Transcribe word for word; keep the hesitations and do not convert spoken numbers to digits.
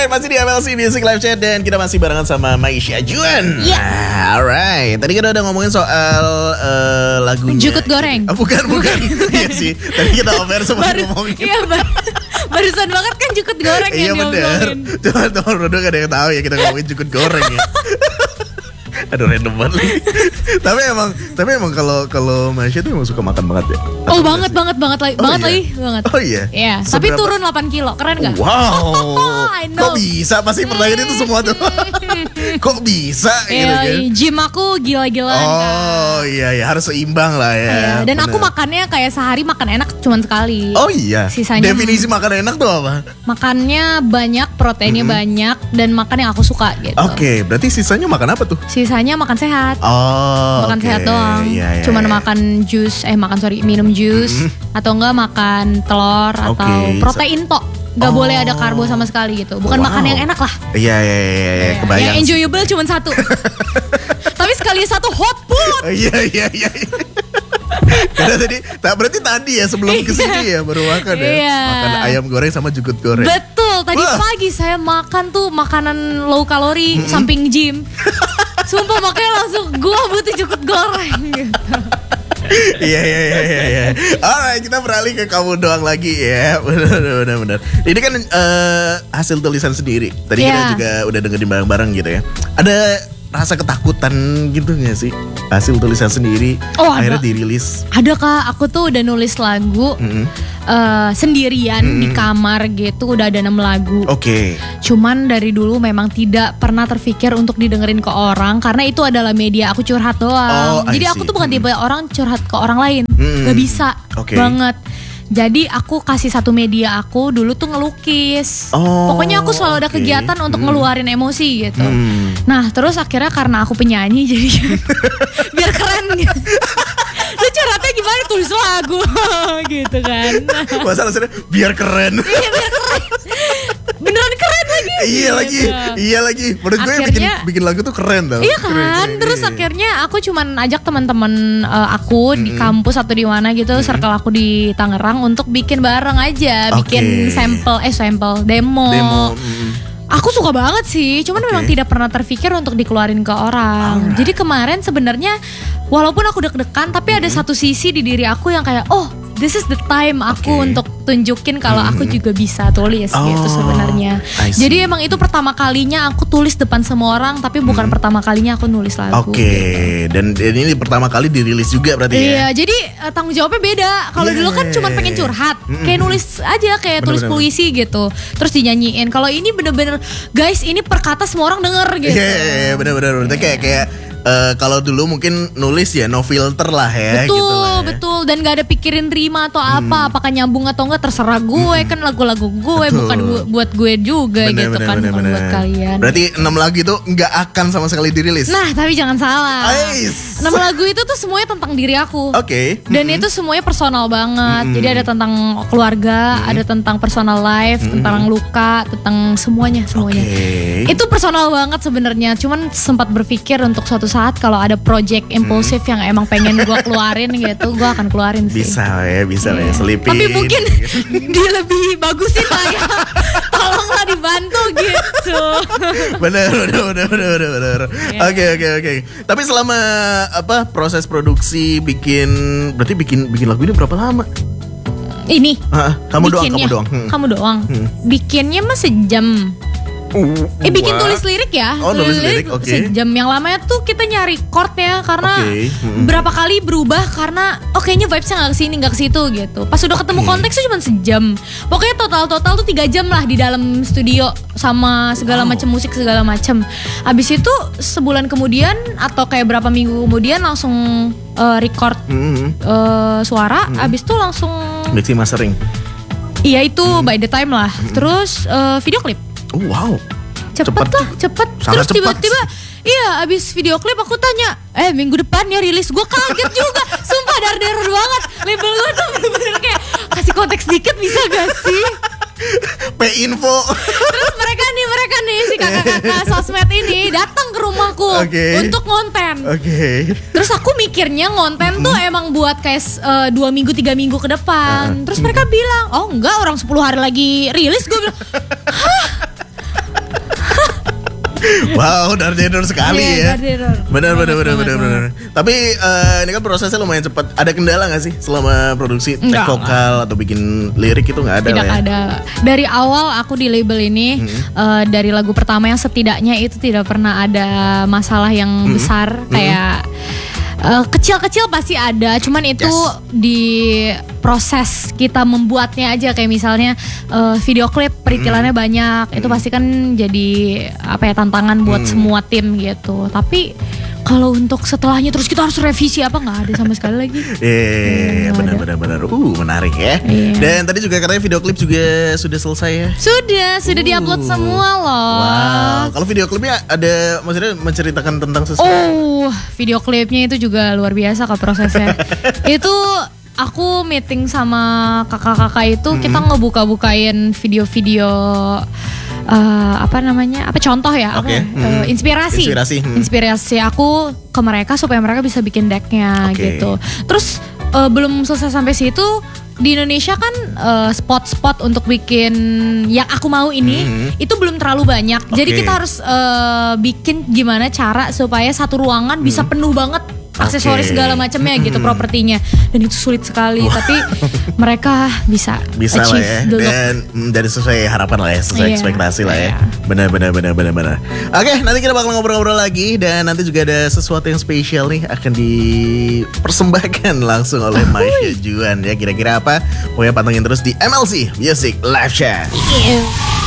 Alright, masih di M L C Music Live Chat dan kita masih barengan sama Maisha Juan. Iya. Nah, alright, tadi kita udah ngomongin soal uh, lagunya Jukut goreng. Oh, bukan, bukan. Iya sih. Tadi kita over sempat ngomongin. Iya, bar- barusan banget kan jukut goreng Iya yang bener. diomongin. Teman-teman berdua gak ada yang tahu ya kita ngomongin jukut goreng ya. Aduh, random banget lagi. tapi emang tapi emang kalau kalau Maisha tuh emang suka makan banget ya. Oh, banget banget banget lagi, Oh, banget iya? lagi, banget. Oh iya. Iya, tapi Seberapa- turun delapan kilo, keren gak? Wow. I know. Kok bisa? Pasti pertanyaan itu semua tuh. Kok bisa gitu Iya, kan? gym aku gila-gilaan kan. Oh iya ya, harus seimbang lah ya. Iya, dan Bener. aku makannya kayak sehari makan enak cuman sekali. Oh iya. Sisanya Definisi makan enak tuh apa? makannya banyak, proteinnya Mm-hmm. banyak, dan makan yang aku suka gitu. Oke, berarti sisanya makan apa tuh? Sisanya makan sehat. Oh, Makan oke. sehat doang. Iya, iya, Cuman iya. makan jus, eh makan sorry minum jus, atau enggak makan telur atau Oke. protein tok. Gak Oh. boleh ada karbo sama sekali gitu. Bukan Wow. makan yang enak lah. Iya iya iya, iya, Iya, kebayang. yang enjoyable cuma satu. Tapi sekali satu hot food. Oh, iya iya iya. Karena tadi, tak berarti tadi ya sebelum kesini ya baru makan ya. Iya. Makan ayam goreng sama jukut goreng. Betul. Tadi Wah. pagi saya makan tuh makanan low kalori samping gym. Sumpah makanya langsung gua butuh jukut goreng gitu. Iya iya iya iya. iya. Alright, kita beralih ke kamu doang lagi ya. Benar benar benar. Ini kan eh, hasil tulisan sendiri. Tadi kita Iya. juga udah dengerin bareng-bareng gitu ya. Ada rasa ketakutan gitu gak sih? Hasil tulisan sendiri Oh, ada. akhirnya dirilis. Ada kak, aku tuh udah nulis lagu Mm-mm. eh, sendirian di kamar gitu, udah ada enam lagu. Oke. Cuman dari dulu memang tidak pernah terpikir untuk didengerin ke orang karena itu adalah media aku curhat Oh, doang. I Jadi see. aku tuh bukan tipe orang curhat ke orang lain, Mm-mm. gak bisa Oke. banget. Jadi aku kasih satu media aku dulu tuh ngelukis. Oh, Pokoknya aku selalu ada oke. kegiatan untuk Mm. ngeluarin emosi gitu. Hmm. Nah terus akhirnya karena aku penyanyi jadi biar keren gitu. Lu curhatnya gimana, tulis lagu gitu kan. Masalah sebenarnya biar keren. Iya biar keren. Beneran keren lagi. Iya gitu. lagi, iya lagi. Menurut gue bikin Akhirnya- bikin lagu tuh keren tau. Iya Keren, kan, keren, terus iya. akhirnya aku cuman ajak teman-teman eh, aku di kampus atau di mana gitu, circle aku di Tangerang untuk bikin bareng aja, bikin Oke. sampel, eh sampel demo. Demo. mm. Aku suka banget sih, cuman Oke. memang tidak pernah terpikir untuk dikeluarin ke orang. Alright. Jadi kemarin sebenarnya walaupun aku deg-degan, tapi ada satu sisi di diri aku yang kayak, oh, this is the time aku Oke. untuk tunjukin kalau aku juga bisa tulis Oh, gitu sebenarnya. I see. Jadi emang itu pertama kalinya aku tulis depan semua orang, tapi bukan pertama kalinya aku nulis lagu. Oke, dan, dan ini pertama kali dirilis juga berarti ya. Iya, jadi eh, tanggung jawabnya beda. Kalau Iya. dulu kan cuma pengen curhat, Mm-mm. kayak nulis aja, kayak Bener, tulis bener, puisi gitu, terus dinyanyiin. Kalau ini bener-bener, guys, ini perkata semua orang denger gitu. Iya, iya, iya, benar-benar. Berarti kayak kayak eh, kalau dulu mungkin nulis ya no filter lah ya. Betul, gitu lah ya. betul. Dan gak ada pikirin terima atau apa, apakah nyambung atau enggak terserah gue, kan lagu-lagu gue Betul. bukan bu- buat gue juga Bener, gitu bener, kan, bener, bukan bener. buat kalian. Berarti enam lagu itu nggak akan sama sekali dirilis. Nah, tapi jangan salah. Ais. Enam lagu itu tuh semuanya tentang diri aku. Oke. Dan itu semuanya personal banget. Mm-mm. Jadi ada tentang keluarga, ada tentang personal life, tentang luka, tentang semuanya, semuanya. Oke. Itu personal banget sebenarnya. Cuman sempat berpikir untuk suatu saat kalau ada project impulsif yang emang pengen gue keluarin gitu, gue akan keluarin sih. Bisa lah ya, bisa lah ya, selipin. Tapi mungkin dia lebih bagusin lah ya. Tolonglah dibantu gitu. bener, bener, bener, bener, bener, bener. Iya. Oke, oke, oke. Tapi selama apa proses produksi bikin, berarti bikin bikin lagu ini berapa lama? Ini Ah, kamu doang, bikinnya, kamu doang. Hmm. Kamu doang. Hmm. Bikinnya mah sejam. Uh, Eh bikin wah. tulis lirik ya. Oh, nulis lirik, oke. Sejam. Yang lamanya tuh kita nyari chordnya karena Oke, mm-mm. berapa kali berubah karena oh kayaknya vibesnya nggak kesini nggak ke situ gitu. Pas udah ketemu Oke. konteksnya cuma sejam. Pokoknya total total tuh tiga jam lah di dalam studio sama segala Wow. macam musik segala macam. Abis itu sebulan kemudian atau kayak berapa minggu kemudian langsung eh, record Mm-mm. eh, suara. Abis itu langsung Mixing mastering. iya itu by the time lah. Terus eh, video klip. Oh, wow. Cepet, Cepet. lah, cepet. Sangat Terus tiba-tiba, iya abis video klip aku tanya, eh minggu depan ya rilis. Gue kaget juga, sumpah dar-dar banget. Label gue tuh bener-bener kayak, kasih konteks dikit bisa gak sih? P-info. Terus mereka nih, mereka nih, si kakak-kakak sosmed ini datang ke rumahku Oke. untuk ngonten. Oke. Terus aku mikirnya ngonten tuh emang buat kayak uh, dua minggu, tiga minggu ke depan. Terus mereka bilang, oh enggak, orang sepuluh hari lagi rilis. Gue bilang, hah? Wow, Dardenor sekali Iya, ya. Dardenor. Benar, benar, benar, Banget, benar, banget, benar. Tapi eh, ini kan prosesnya lumayan cepat. Ada kendala nggak sih selama produksi take Enggak, vokal atau bikin lirik itu nggak ada Tidak lah ya? ada. Dari awal aku di label ini eh, dari lagu pertama yang setidaknya itu tidak pernah ada masalah yang besar kayak eh, kecil-kecil pasti ada. Cuman itu Yes. di proses kita membuatnya aja kayak misalnya eh, video klip perikilannya banyak. Itu pasti kan jadi apa ya tantangan buat semua tim gitu. Tapi kalau untuk setelahnya terus kita harus revisi apa nggak ada sama sekali lagi. Iya, nggak benar, ada. benar, benar. Uh, menarik ya. Iya. Dan tadi juga katanya video klip juga sudah selesai ya. Sudah, sudah Uh. diupload semua loh. Wow, kalau video klipnya ada maksudnya menceritakan tentang sesuatu. Oh, video klipnya itu juga luar biasa kok prosesnya. Itu aku meeting sama kakak-kakak itu kita ngebuka-bukain video-video eh, apa namanya? Apa contoh ya? Apa Oke. ya? Hmm. Eh, inspirasi. Inspirasi, hmm. Inspirasi aku ke mereka supaya mereka bisa bikin decknya Oke. gitu. Terus eh, belum selesai sampai situ di Indonesia kan eh, spot-spot untuk bikin yang aku mau ini Hmm. itu belum terlalu banyak. Jadi Oke. kita harus eh, bikin gimana cara supaya satu ruangan bisa penuh banget aksesoris Oke. segala macamnya gitu propertinya. Dan itu sulit sekali tapi mereka bisa Bisa lah achieve ya. the look. Dan mm, dari sesuai harapan lah ya, sesuai Iya, ekspektasi lah ya. iya. Benar, benar, benar, benar, benar. Oke, nanti kita bakal ngobrol-ngobrol lagi dan nanti juga ada sesuatu yang spesial nih akan dipersembahkan langsung oleh Maisha Juan ya. Kira-kira apa? Pokoknya pantengin terus di M L C Music Live Chat. Iya.